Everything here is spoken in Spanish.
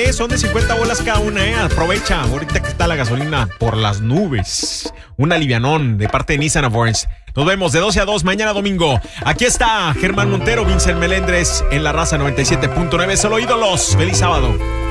son de 50 bolas cada una, Aprovecha, ahorita que está la gasolina por las nubes. Un alivianón de parte de Nissan of Orange. Nos vemos de 12 a 2 mañana domingo. Aquí está Germán Montero, Vincent Melendres en La Raza 97.9. Solo ídolos. Feliz sábado.